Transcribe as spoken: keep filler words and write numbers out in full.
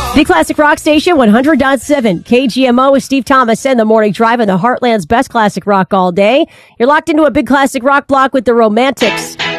The Classic Rock Station, one hundred point seven K G M O with Steve Thomas and the Morning Drive on the Heartland's best classic rock all day. You're locked into a big classic rock block with the Romantics.